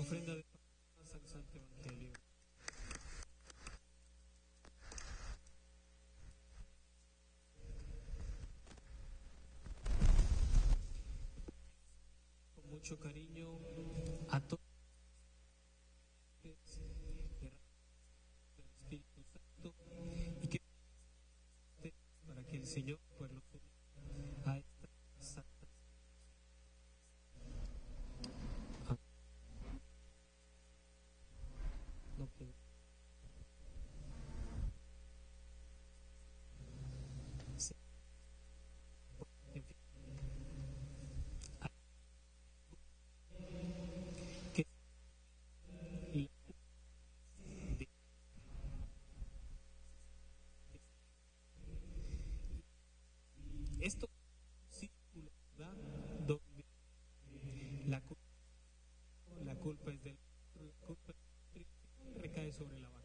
Ofrenda de paz al Santo Evangelio. Con mucho cariño a todos el Espíritu Santo y que para que el Señor pues lo a esta santa. No puedo. Sí. En fin. Que esto círculo, ¿verdad? Donde la culpa es del otro, la culpa recae sobre la